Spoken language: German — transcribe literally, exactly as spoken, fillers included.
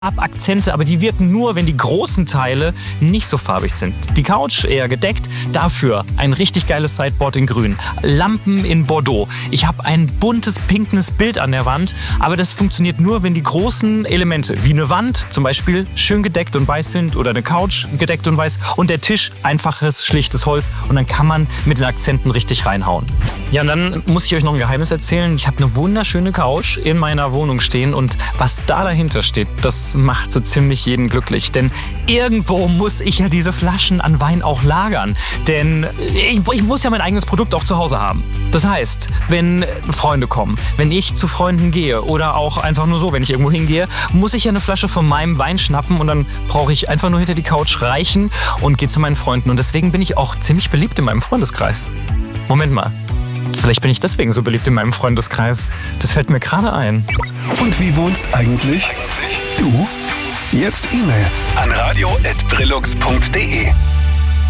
Farbakzente, aber die wirken nur, wenn die großen Teile nicht so farbig sind. Die Couch eher gedeckt, dafür ein richtig geiles Sideboard in grün, Lampen in Bordeaux. Ich habe ein buntes, pinkes Bild an der Wand, aber das funktioniert nur, wenn die großen Elemente, wie eine Wand zum Beispiel, schön gedeckt und weiß sind oder eine Couch gedeckt und weiß und der Tisch einfaches, schlichtes Holz und dann kann man mit den Akzenten richtig reinhauen. Ja, und dann muss ich euch noch ein Geheimnis erzählen. Ich habe eine wunderschöne Couch in meiner Wohnung stehen und was da dahinter steht, das macht so ziemlich jeden glücklich. Denn irgendwo muss ich ja diese Flaschen an Wein auch lagern. Denn ich, ich muss ja mein eigenes Produkt auch zu Hause haben. Das heißt, wenn Freunde kommen, wenn ich zu Freunden gehe oder auch einfach nur so, wenn ich irgendwo hingehe, muss ich ja eine Flasche von meinem Wein schnappen und dann brauche ich einfach nur hinter die Couch reichen und gehe zu meinen Freunden. Und deswegen bin ich auch ziemlich beliebt in meinem Freundeskreis. Moment mal. Vielleicht bin ich deswegen so beliebt in meinem Freundeskreis. Das fällt mir gerade ein. Und wie wohnst eigentlich du? Jetzt E-Mail an radio at brillux punkt de.